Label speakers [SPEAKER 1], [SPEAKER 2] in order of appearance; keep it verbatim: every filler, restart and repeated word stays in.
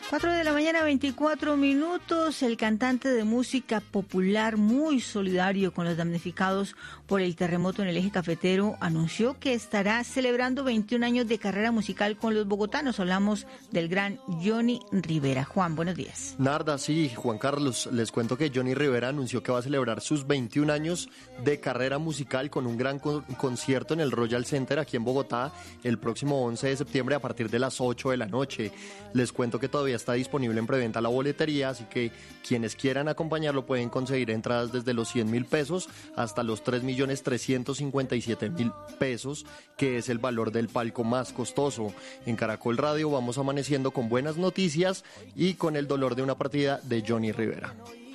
[SPEAKER 1] cuatro de la mañana, veinticuatro minutos. El cantante de música popular muy solidario con los damnificados por el terremoto en el eje cafetero anunció que estará celebrando veintiún años de carrera musical con los bogotanos. Hablamos del gran Johnny Rivera. Juan, buenos días.
[SPEAKER 2] Narda, sí, Juan Carlos, les cuento que Johnny Rivera anunció que va a celebrar sus veintiún años de carrera musical con un gran con- concierto en el Royal Center aquí en Bogotá el próximo once de septiembre a partir de las ocho de la noche. Les cuento que todavía está disponible en preventa la boletería, así que quienes quieran acompañarlo pueden conseguir entradas desde los cien mil pesos hasta los tres millones trescientos cincuenta y siete mil pesos, que es el valor del palco más costoso. En Caracol Radio vamos amaneciendo con buenas noticias y con el dolor de una partida de Johnny Rivera.